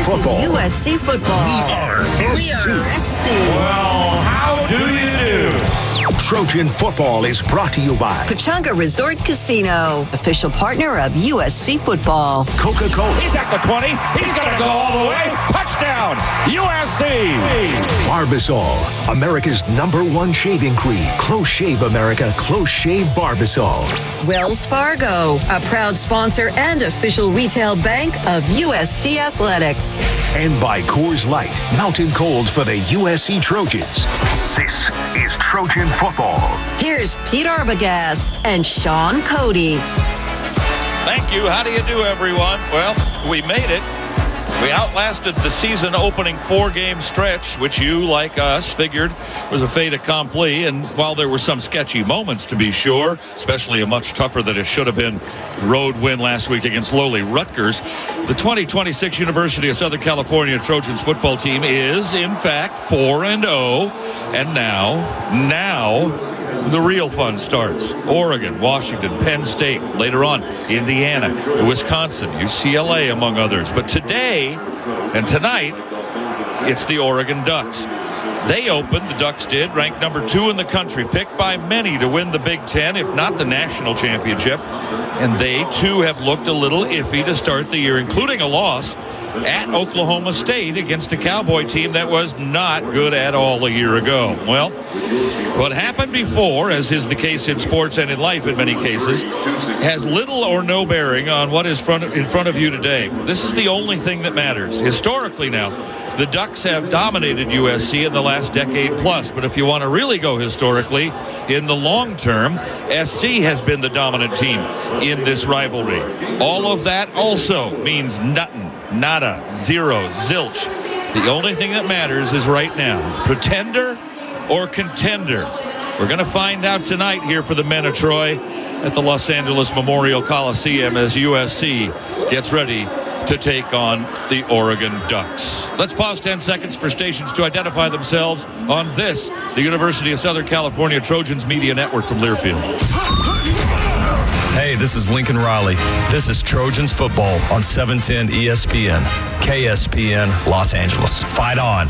football. USC football. We are SC. Well, how do you do? Trojan football is brought to you by Pechanga Resort Casino, official partner of USC football. Coca-Cola. He's at the 20. He's going to go all the way. Touchdown, USC. Barbasol, America's #1 shaving cream. Close Shave America, Close Shave Barbasol. Wells Fargo, a proud sponsor and official retail bank of USC Athletics. And by Coors Light, mountain cold for the USC Trojans. This is Trojan football. Here's Pete Arbogast and Sean Cody. Thank you. How do you do, everyone? Well, we made it. We outlasted the season opening 4-game stretch, which you, like us, figured was a fait accompli. And while there were some sketchy moments, to be sure, especially a much tougher than it should have been road win last week against lowly Rutgers, the 2026 University of Southern California Trojans football team is, in fact, 4-0. And now the real fun starts. Oregon, Washington, Penn State, later on, Indiana, Wisconsin, UCLA, among others. But today and tonight, it's the Oregon Ducks. They opened, the Ducks did, ranked number 2 in the country, picked by many to win the Big Ten, if not the national championship. And they, too, have looked a little iffy to start the year, including a loss at Oklahoma State against a Cowboy team that was not good at all a year ago. Well, what happened before, as is the case in sports and in life in many cases, has little or no bearing on what is in front of you today. This is the only thing that matters. Historically now, the Ducks have dominated USC in the last decade plus. But if you want to really go historically, in the long term, SC has been the dominant team in this rivalry. All of that also means nothing. Nada, zero, zilch. The only thing that matters is right now. Pretender or contender? We're going to find out tonight here for the men of Troy at the Los Angeles Memorial Coliseum as USC gets ready to take on the Oregon Ducks. Let's pause 10 seconds for stations to identify themselves on this, the University of Southern California Trojans Media Network from Learfield. Hey, this is Lincoln Riley. This is Trojans football on 710 ESPN, KSPN, Los Angeles. Fight on.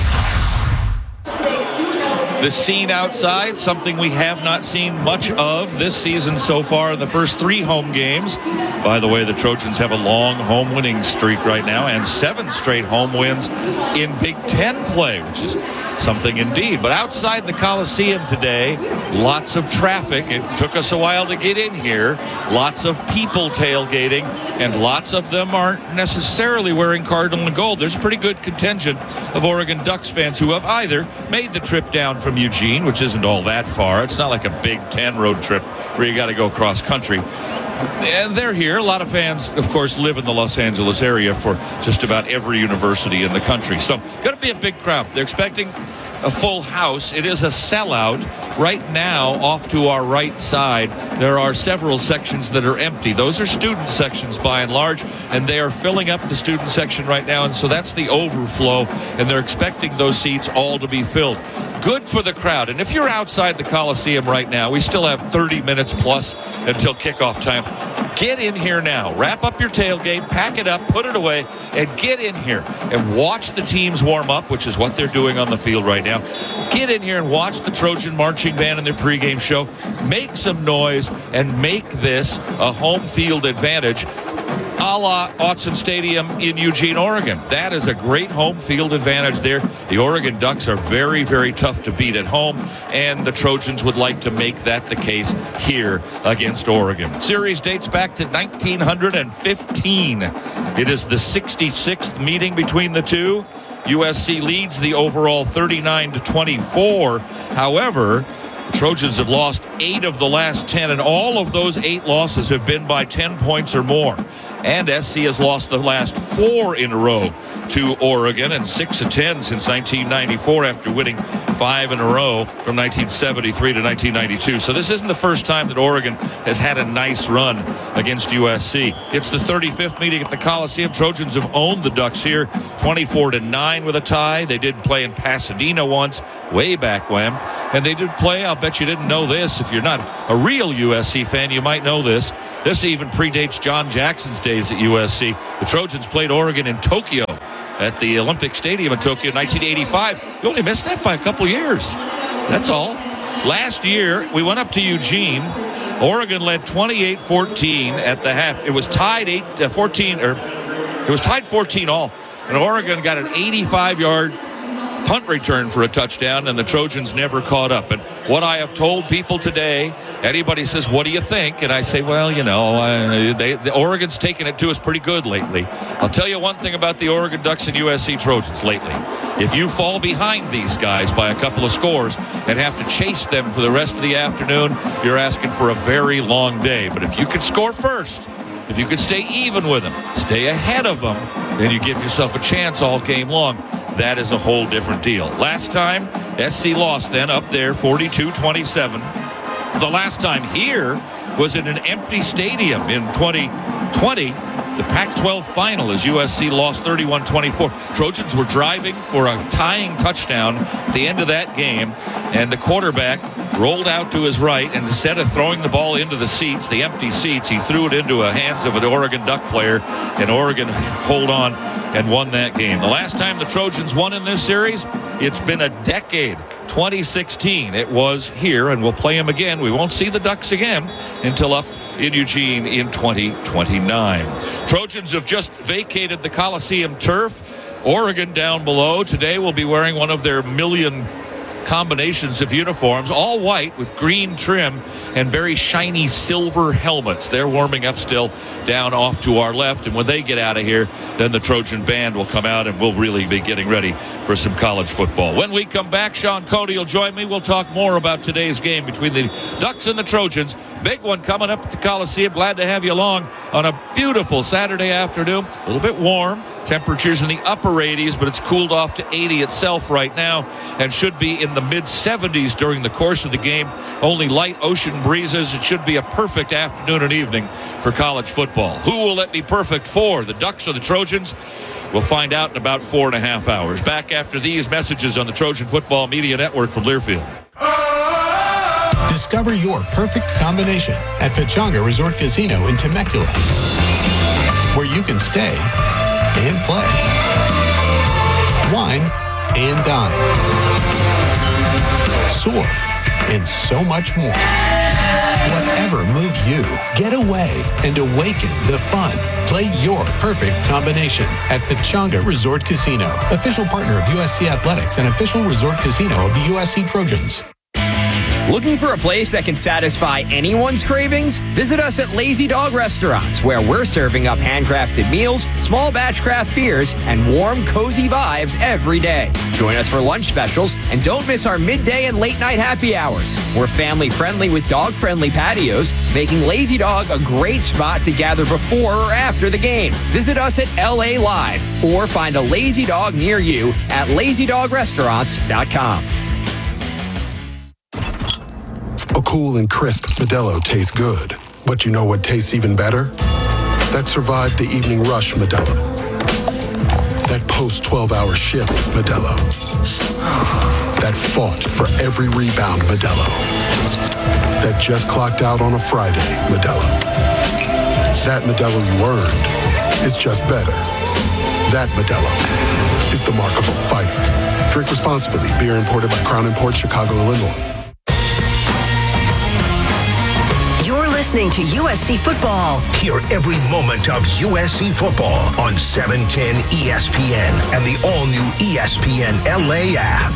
The scene outside, something we have not seen much of this season so far in the first 3 home games. By the way, the Trojans have a long home winning streak right now and 7 straight home wins in Big Ten play, which is something indeed. But outside the Coliseum today, lots of traffic. It took us a while to get in here. Lots of people tailgating, and lots of them aren't necessarily wearing cardinal and gold. There's a pretty good contingent of Oregon Ducks fans who have either made the trip down from Eugene, which isn't all that far. It's not like a Big Ten road trip where you got to go cross country. And they're here. A lot of fans, of course, live in the Los Angeles area for just about every university in the country. So, going to be a big crowd. They're expecting a full house. It is a sellout. Right now, off to our right side, there are several sections that are empty. Those are student sections by and large, and they are filling up the student section right now, and so that's the overflow, and they're expecting those seats all to be filled. Good for the crowd. And if you're outside the Coliseum right now, we still have 30 minutes plus until kickoff time. Get in here now. Wrap up your tailgate, pack it up, put it away, and get in here and watch the teams warm up, which is what they're doing on the field right now. Get in here and watch the Trojan marching band in their pregame show. Make some noise and make this a home field advantage, a la Autzen Stadium in Eugene, Oregon. That is a great home field advantage there. The Oregon Ducks are very, very tough to beat at home, and the Trojans would like to make that the case here against Oregon. Series dates back to 1915. It is the 66th meeting between the two. USC leads the overall 39-24. However, the Trojans have lost 8 of the last 10, and all of those 8 losses have been by 10 points or more. And SC has lost the last 4 in a row to Oregon, and 6 of 10 since 1994 after winning 5 in a row from 1973 to 1992. So this isn't the first time that Oregon has had a nice run against USC. It's the 35th meeting at the Coliseum. Trojans have owned the Ducks here 24-9 with a tie. They did play in Pasadena once, way back when. And they did play, I'll bet you didn't know this. If you're not a real USC fan, you might know this. This even predates John Jackson's days at USC. The Trojans played Oregon in Tokyo at the Olympic Stadium in Tokyo in 1985. You only missed that by a couple years. That's all. Last year, we went up to Eugene. Oregon led 28-14 at the half. It was tied 14 all. And Oregon got an 85-yard punt return for a touchdown, and the Trojans never caught up. And what I have told people today, anybody says, what do you think? And I say, well, the Oregon's taken it to us pretty good lately. I'll tell you one thing about the Oregon Ducks and USC Trojans lately. If you fall behind these guys by a couple of scores and have to chase them for the rest of the afternoon, you're asking for a very long day. But if you can score first, if you can stay even with them, stay ahead of them, then you give yourself a chance all game long. That is a whole different deal. Last time, SC lost then up there 42-27. The last time here was in an empty stadium in 2020. The Pac-12 final as USC lost 31-24. Trojans were driving for a tying touchdown at the end of that game, and the quarterback rolled out to his right, and instead of throwing the ball into the seats, the empty seats, he threw it into the hands of an Oregon Duck player, and Oregon hold on and won that game. The last time the Trojans won in this series, it's been a decade. 2016 it was here, and we'll play them again. We won't see the Ducks again until up in Eugene in 2029. Trojans have just vacated the Coliseum turf. Oregon down below today will be wearing one of their million combinations of uniforms, all white with green trim and very shiny silver helmets. They're warming up still down off to our left, and when they get out of here, then the Trojan band will come out and we'll really be getting ready for some college football. When we come back, Sean Cody will join me. We'll talk more about today's game between the Ducks and the Trojans. Big one coming up at the Coliseum. Glad to have you along on a beautiful Saturday afternoon. A little bit warm. Temperatures in the upper 80s, but it's cooled off to 80 itself right now and should be in the mid-70s during the course of the game. Only light ocean breezes. It should be a perfect afternoon and evening for college football. Who will it be perfect for, the Ducks or the Trojans? We'll find out in about 4.5 hours. Back after these messages on the Trojan Football Media Network from Learfield. Discover your perfect combination at Pechanga Resort Casino in Temecula, where you can stay and play, wine and dine, soar, and so much more. Whatever moves you, get away and awaken the fun. Play your perfect combination at Pechanga Resort Casino, official partner of USC Athletics and official resort casino of the USC Trojans. Looking for a place that can satisfy anyone's cravings? Visit us at Lazy Dog Restaurants, where we're serving up handcrafted meals, small batch craft beers, and warm, cozy vibes every day. Join us for lunch specials, and don't miss our midday and late night happy hours. We're family friendly with dog friendly patios, making Lazy Dog a great spot to gather before or after the game. Visit us at LA Live or find a Lazy Dog near you at lazydogrestaurants.com. A cool and crisp Modelo tastes good. But you know what tastes even better? That survived the evening rush Modelo. That post-12-hour shift Modelo. That fought for every rebound Modelo. That just clocked out on a Friday Modelo. That Modelo you earned is just better. That Modelo is the markable fighter. Drink responsibly. Beer imported by Crown Imports, Chicago, Illinois. Listening to USC football. Hear every moment of USC football on 710 ESPN and the all-new ESPN LA app.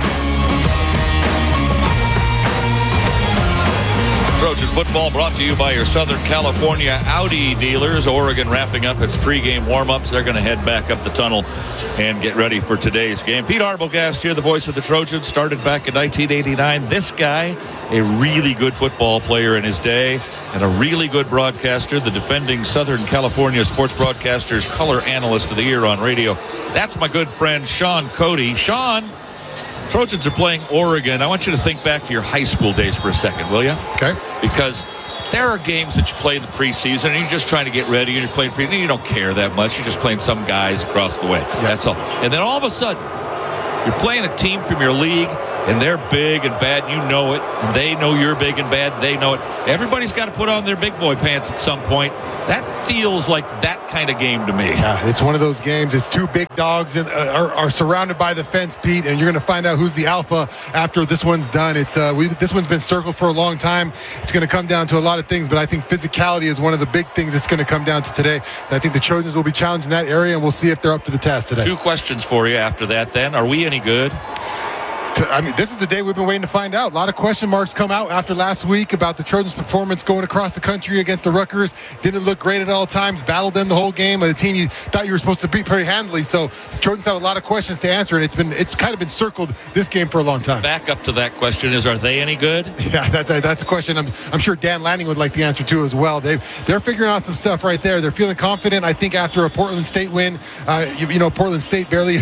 Trojan football brought to you by your Southern California Audi dealers. Oregon wrapping up its pregame warm-ups. They're going to head back up the tunnel and get ready for today's game. Pete Arbogast here, the voice of the Trojans, started back in 1989. This guy, a really good football player in his day and a really good broadcaster, the defending Southern California Sports Broadcasters Color Analyst of the Year on radio. That's my good friend, Sean Cody. Sean, Trojans are playing Oregon. I want you to think back to your high school days for a second, will you? Okay. Because there are games that you play in the preseason and you're just trying to get ready and you're playing preseason and you don't care that much. You're just playing some guys across the way. Yeah. That's all. And then all of a sudden, you're playing a team from your league and they're big and bad. You know it. And they know you're big and bad. They know it. Everybody's got to put on their big boy pants at some point. That feels like that kind of game to me. Yeah, it's one of those games. It's two big dogs are surrounded by the fence, Pete, and you're going to find out who's the alpha after this one's done. This one's been circled for a long time. It's going to come down to a lot of things, but I think physicality is one of the big things that's going to come down to today. I think the Trojans will be challenged in that area, and we'll see if they're up to the task today. 2 questions for you after that then. Are we any good? I mean, this is the day we've been waiting to find out. A lot of question marks come out after last week about the Trojans' performance going across the country against the Rutgers. Didn't look great at all times. Battled them the whole game. A team you thought you were supposed to beat pretty handily. So the Trojans have a lot of questions to answer, and it's kind of been circled this game for a long time. Back up to that question is, are they any good? Yeah, that's a question I'm sure Dan Lanning would like the answer to as well. They're figuring out some stuff right there. They're feeling confident. I think after a Portland State win, Portland State barely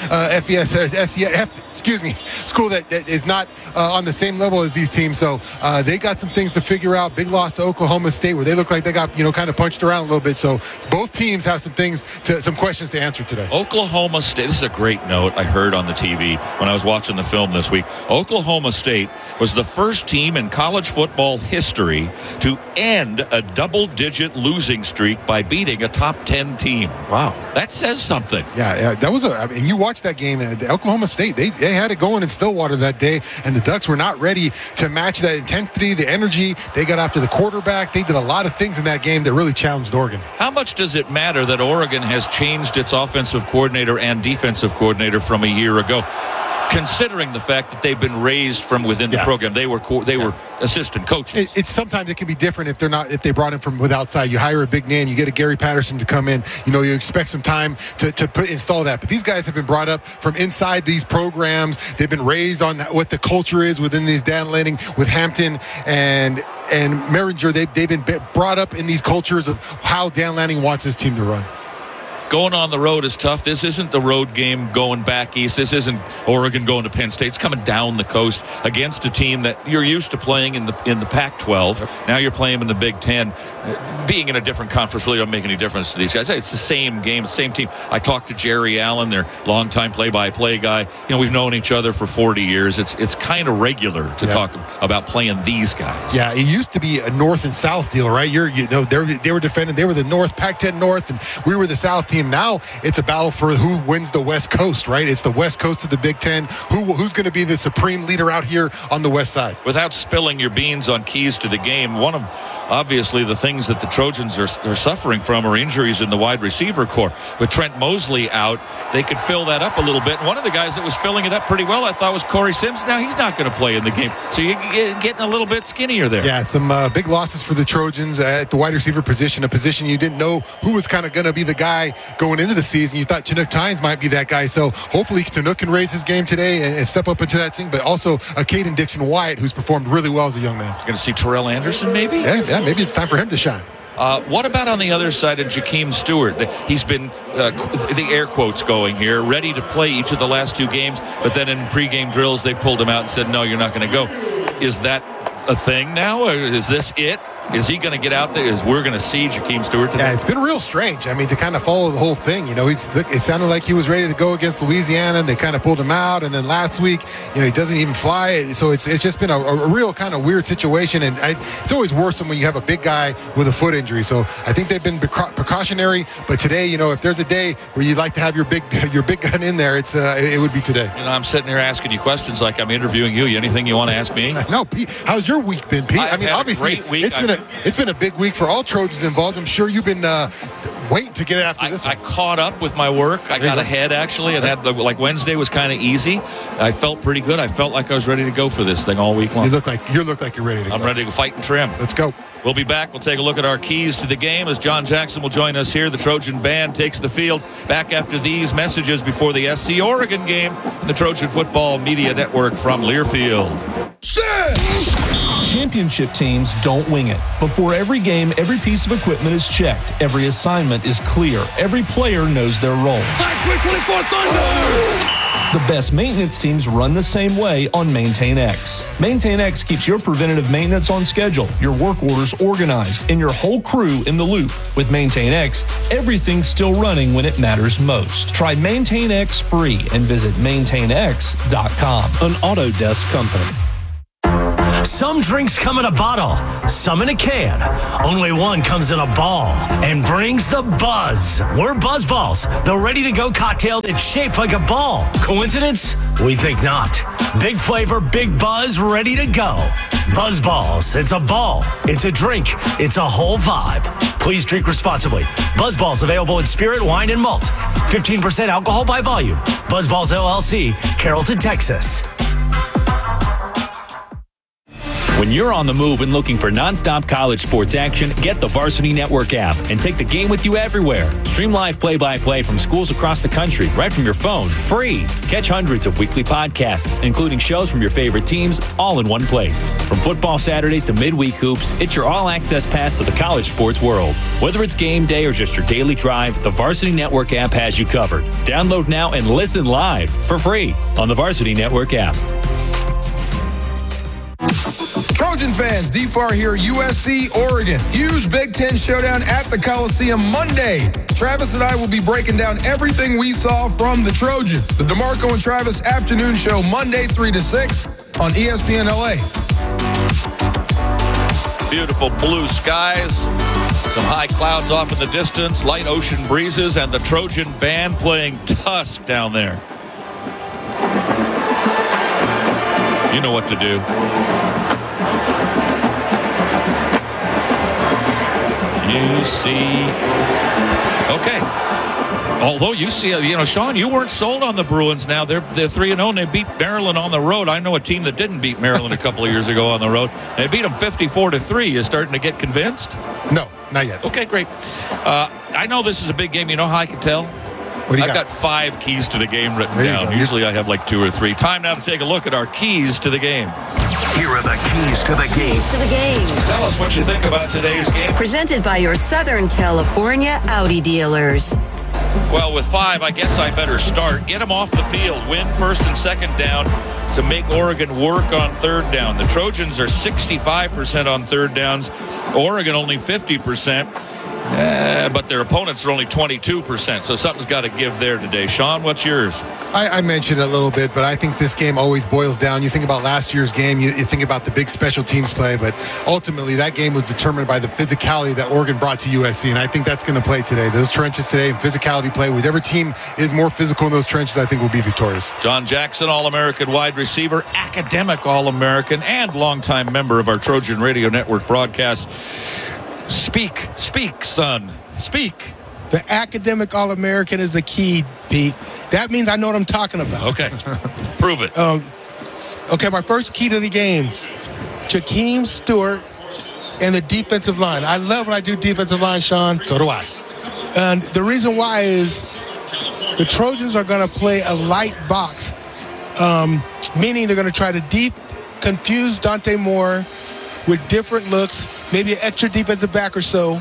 school that is not on the same level as these teams. So they got some things to figure out. Big loss to Oklahoma State where they look like they got, kind of punched around a little bit. So both teams have some questions to answer today. Oklahoma State, this is a great note I heard on the TV when I was watching the film this week. Oklahoma State was the first team in college football history to end a double-digit losing streak by beating a top 10 team. Wow. That says something. Yeah, that was you watched that game. Oklahoma State, they had it going in Stillwater that day, and the Ducks were not ready to match that intensity, the energy. They got after the quarterback. They did a lot of things in that game that really challenged Oregon. How much does it matter that Oregon has changed its offensive coordinator and defensive coordinator from a year ago, considering the fact that they've been raised from within the program? They were assistant coaches. It's sometimes it can be different if they brought him from with outside. You hire a big name, you get a Gary Patterson to come in. You expect some time to install that. But these guys have been brought up from inside these programs. They've been raised on what the culture is within these Dan Lanning with Hampton and Merringer. They've been brought up in these cultures of how Dan Lanning wants his team to run. Going on the road is tough. This isn't the road game going back east. This isn't Oregon going to Penn State. It's coming down the coast against a team that you're used to playing in the Pac-12. Now you're playing in the Big Ten. Being in a different conference really doesn't make any difference to these guys. It's the same game, the same team. I talked to Jerry Allen, their longtime play-by-play guy. We've known each other for 40 years. It's kind of regular to talk about playing these guys. Yeah, it used to be a North and South deal, right? They were defending. They were the North, Pac-10 North, and we were the South team. Now it's a battle for who wins the West Coast, right? It's the West Coast of the Big Ten. Who's going to be the supreme leader out here on the West side? Without spilling your beans on keys to the game, one of obviously the things that the Trojans are suffering from are injuries in the wide receiver corps. With Trent Mosley out, they could fill that up a little bit. And one of the guys that was filling it up pretty well, I thought, was Corey Sims. Now he's not going to play in the game. So you're getting a little bit skinnier there. Yeah, some big losses for the Trojans at the wide receiver position, a position you didn't know who was kind of going to be the guy going into the season. You thought Chinook Tynes might be that guy. So hopefully Chinook can raise his game today and step up into that team. But also a Caden Dixon Wyatt, who's performed really well as a young man. You're going to see Terrell Anderson maybe? Yeah, maybe it's time for him to shine. What about on the other side of Jakeem Stewart? He's been, the air quotes going here, ready to play each of the last 2 games, but then in pregame drills they pulled him out and said, no, you're not going to go. Is that a thing now, or is this it? Is he going to get out there? We're going to see Jakeem Stewart today? Yeah, it's been real strange. I mean, to kind of follow the whole thing, it sounded like he was ready to go against Louisiana, and they kind of pulled him out. And then last week, he doesn't even fly. So it's just been a real kind of weird situation. And it's always worse when you have a big guy with a foot injury. So I think they've been precautionary. But today, if there's a day where you'd like to have your big gun in there, it would be today. I'm sitting here asking you questions like I'm interviewing you. Anything you want to ask me? No, Pete. How's your week been, Pete? I mean, obviously, it's been a big week for all Trojans involved. I'm sure you've been waiting to get after this one. I caught up with my work. I got ahead, actually. It had Wednesday was kind of easy. I felt pretty good. I felt like I was ready to go for this thing all week long. You look like you're ready to go. I'm ready to fight and trim. Let's go. We'll be back. We'll take a look at our keys to the game as John Jackson will join us here. The Trojan Band takes the field back after these messages before the SC Oregon game in the Trojan Football Media Network from Learfield. Championship teams don't wing it. Before every game, every piece of equipment is checked. Every assignment is clear. Every player knows their role. The best maintenance teams run the same way on MaintainX. MaintainX keeps your preventative maintenance on schedule, your work orders organized, and your whole crew in the loop. With MaintainX, everything's still running when it matters most. Try MaintainX free and visit MaintainX.com. An Autodesk company. Some drinks come in a bottle, some in a can. Only one comes in a ball and brings the buzz. We're Buzz Balls, the ready-to-go cocktail that's shaped like a ball. Coincidence? We think not. Big flavor, big buzz, ready to go. Buzz Balls. It's a ball. It's a drink. It's a whole vibe. Please drink responsibly. Buzz Balls available in spirit, wine, and malt. 15% alcohol by volume. Buzz Balls LLC, Carrollton, Texas. When you're on the move and looking for nonstop college sports action, get the Varsity Network app and take the game with you everywhere. Stream live play-by-play from schools across the country right from your phone, free. Catch hundreds of weekly podcasts, including shows from your favorite teams, all in one place. From football Saturdays to midweek hoops, it's your all-access pass to the college sports world. Whether it's game day or just your daily drive, the Varsity Network app has you covered. Download now and listen live for free on the Varsity Network app. Trojan fans, DFAR here, USC, Oregon. Huge Big Ten showdown at the Coliseum Monday. Travis and I will be breaking down everything we saw from the Trojan. The DeMarco and Travis afternoon show Monday 3 to 6 on ESPN LA. Beautiful blue skies, some high clouds off in the distance, light ocean breezes, and the Trojan band playing Tusk down there. You know what to do. UC. Okay. Although UC, Sean, you weren't sold on the Bruins now. They're 3-0 and they beat Maryland on the road. I know a team that didn't beat Maryland a couple of years ago on the road. They beat them 54-3. You starting to get convinced? No, not yet. Okay, great. I know this is a big game. You know how I can tell? I've got 5 keys to the game written down. Usually I have like 2 or 3. Time now to take a look at our keys to the game. Here are the keys to the game. Keys to the game. Tell us what you think about today's game. Presented by your Southern California Audi dealers. Well, with 5, I guess I better start. Get them off the field. Win first and second down to make Oregon work on third down. The Trojans are 65% on third downs. Oregon only 50%. But their opponents are only 22%, so something's got to give there today. Sean, what's yours? I mentioned it a little bit, but I think this game always boils down. You think about last year's game, you think about the big special teams play, but ultimately that game was determined by the physicality that Oregon brought to USC, and I think that's going to play today. Those trenches today and physicality play, whichever team is more physical in those trenches, I think will be victorious. John Jackson, All-American wide receiver, academic All-American, and longtime member of our Trojan Radio Network broadcast. Speak, son, speak. The academic All-American is the key, Pete. That means I know what I'm talking about. Okay, prove it. Okay, my first key to the game, Jakeem Stewart and the defensive line. I love when I do defensive line, Sean. So do I. And the reason why is the Trojans are going to play a light box, meaning they're going to try to confuse Dante Moore with different looks, maybe an extra defensive back or so,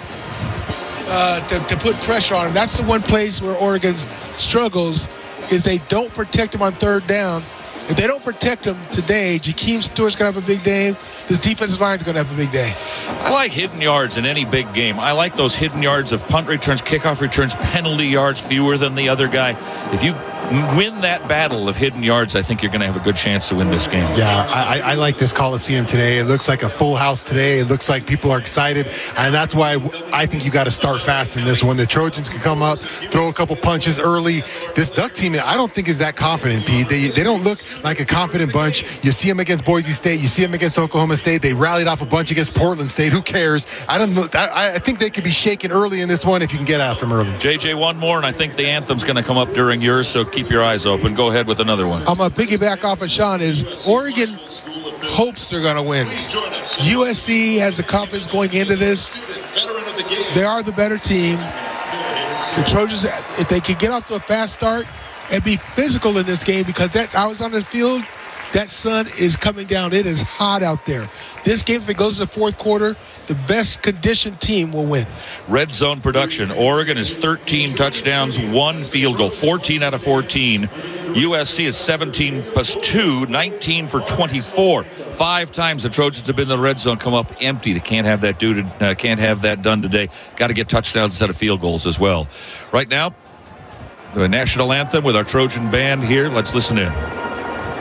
to put pressure on him. That's the one place where Oregon struggles, is they don't protect him on third down. If they don't protect him today, Jakeem Stewart's going to have a big day. This defensive line's going to have a big day. I like hidden yards in any big game. I like those hidden yards of punt returns, kickoff returns, penalty yards, fewer than the other guy. If you win that battle of hidden yards, I think you're going to have a good chance to win this game. Yeah, I like this Coliseum today. It looks like a full house today. It looks like people are excited, and that's why I think you got to start fast in this one. The Trojans can come up, throw a couple punches early. This Duck team, I don't think is that confident, Pete. They don't look like a confident bunch. You see them against Boise State. You see them against Oklahoma State. They rallied off a bunch against Portland State. Who cares? I think they could be shaken early in this one if you can get after them early. JJ, one more, and I think the anthem's going to come up during yours, so keep your eyes open. Go ahead with another one. I'm going to piggyback off of Sean. Is Oregon hopes they're going to win. USC has the confidence going into this. They are the better team. The Trojans, if they can get off to a fast start and be physical in this game, because I was on the field That sun is coming down. It is hot out there. This game, if it goes to the fourth quarter, the best conditioned team will win. Red zone production. Oregon is 13 touchdowns, 1 field goal, 14 out of 14. USC is 17 plus 2, 19 for 24. 5 times the Trojans have been in the red zone, come up empty. They can't have that done today. Got to get touchdowns instead of field goals as well. Right now, the national anthem with our Trojan band here. Let's listen in.